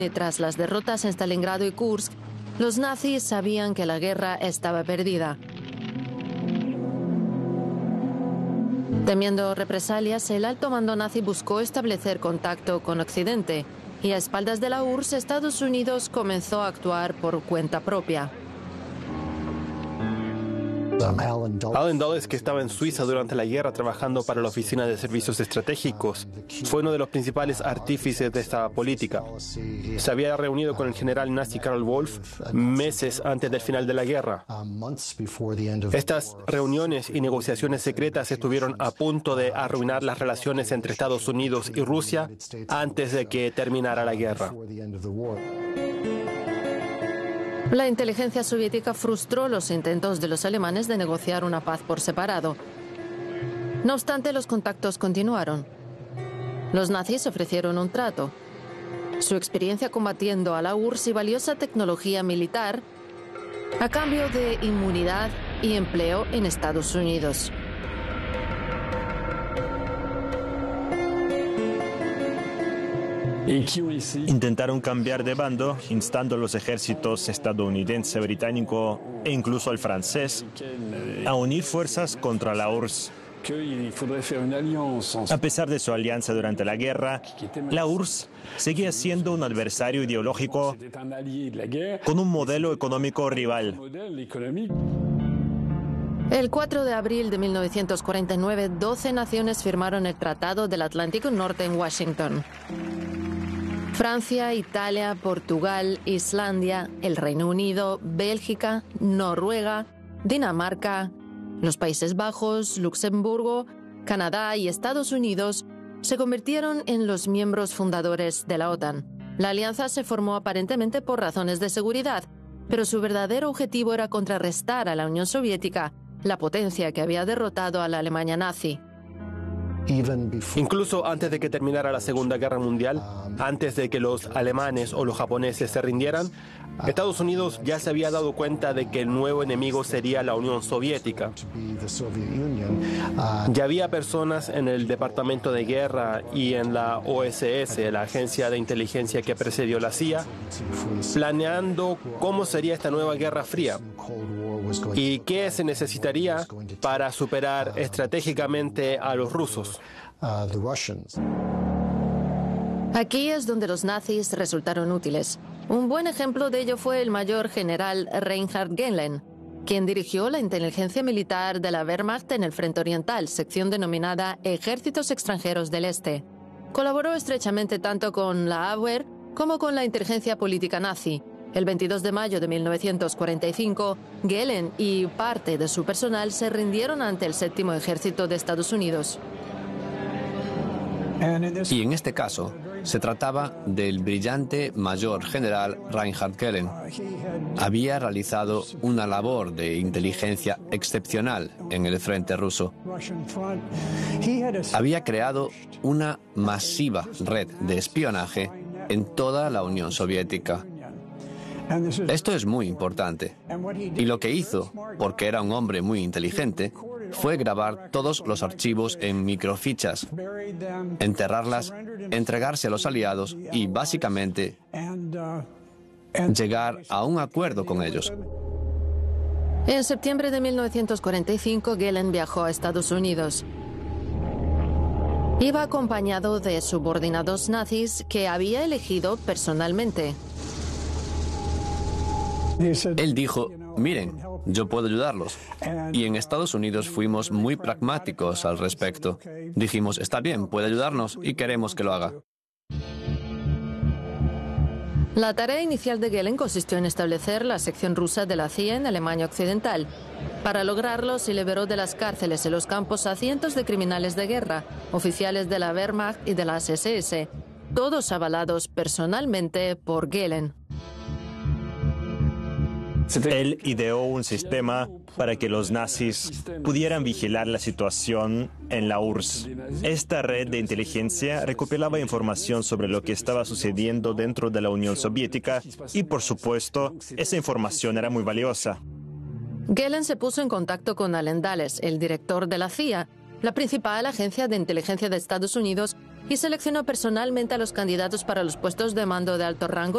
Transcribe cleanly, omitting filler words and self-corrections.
Y tras las derrotas en Stalingrado y Kursk, los nazis sabían que la guerra estaba perdida. Temiendo represalias, el alto mando nazi buscó establecer contacto con Occidente y a espaldas de la URSS, Estados Unidos comenzó a actuar por cuenta propia. Allen Dulles, que estaba en Suiza durante la guerra trabajando para la Oficina de Servicios Estratégicos, fue uno de los principales artífices de esta política. Se había reunido con el general nazi Karl Wolff meses antes del final de la guerra. Estas reuniones y negociaciones secretas estuvieron a punto de arruinar las relaciones entre Estados Unidos y Rusia antes de que terminara la guerra. La inteligencia soviética frustró los intentos de los alemanes de negociar una paz por separado. No obstante, los contactos continuaron. Los nazis ofrecieron un trato: su experiencia combatiendo a la URSS y valiosa tecnología militar a cambio de inmunidad y empleo en Estados Unidos. Intentaron cambiar de bando, instando a los ejércitos estadounidense, británico e incluso al francés a unir fuerzas contra la URSS. A pesar de su alianza durante la guerra, la URSS seguía siendo un adversario ideológico con un modelo económico rival. El 4 de abril de 1949, 12 naciones firmaron el Tratado del Atlántico Norte en Washington. Francia, Italia, Portugal, Islandia, el Reino Unido, Bélgica, Noruega, Dinamarca, los Países Bajos, Luxemburgo, Canadá y Estados Unidos se convirtieron en los miembros fundadores de la OTAN. La alianza se formó aparentemente por razones de seguridad, pero su verdadero objetivo era contrarrestar a la Unión Soviética, la potencia que había derrotado a la Alemania nazi. Incluso antes de que terminara la Segunda Guerra Mundial, antes de que los alemanes o los japoneses se rindieran, Estados Unidos ya se había dado cuenta de que el nuevo enemigo sería la Unión Soviética. Ya había personas en el Departamento de Guerra y en la OSS, la agencia de inteligencia que precedió la CIA, planeando cómo sería esta nueva Guerra Fría y qué se necesitaría para superar estratégicamente a los rusos. Aquí es donde los nazis resultaron útiles. Un buen ejemplo de ello fue el mayor general Reinhard Gehlen, quien dirigió la inteligencia militar de la Wehrmacht en el Frente Oriental, sección denominada Ejércitos Extranjeros del Este. Colaboró estrechamente tanto con la Abwehr como con la inteligencia política nazi. El 22 de mayo de 1945, Gehlen y parte de su personal se rindieron ante el Séptimo Ejército de Estados Unidos. Y en este caso, se trataba del brillante mayor general Reinhard Gehlen. Había realizado una labor de inteligencia excepcional en el frente ruso. Había creado una masiva red de espionaje en toda la Unión Soviética. Esto es muy importante. Y lo que hizo, porque era un hombre muy inteligente, fue grabar todos los archivos en microfichas, enterrarlas, entregarse a los aliados y, básicamente, llegar a un acuerdo con ellos. En septiembre de 1945, Gehlen viajó a Estados Unidos. Iba acompañado de subordinados nazis que había elegido personalmente. Él dijo: miren, yo puedo ayudarlos. Y en Estados Unidos fuimos muy pragmáticos al respecto. Dijimos: está bien, puede ayudarnos y queremos que lo haga. La tarea inicial de Gehlen consistió en establecer la sección rusa de la CIA en Alemania Occidental. Para lograrlo, se liberó de las cárceles en los campos a cientos de criminales de guerra, oficiales de la Wehrmacht y de las SS, todos avalados personalmente por Gehlen. Él ideó un sistema para que los nazis pudieran vigilar la situación en la URSS. Esta red de inteligencia recopilaba información sobre lo que estaba sucediendo dentro de la Unión Soviética y, por supuesto, esa información era muy valiosa. Gehlen se puso en contacto con Allen Dulles, el director de la CIA, la principal agencia de inteligencia de Estados Unidos, y seleccionó personalmente a los candidatos para los puestos de mando de alto rango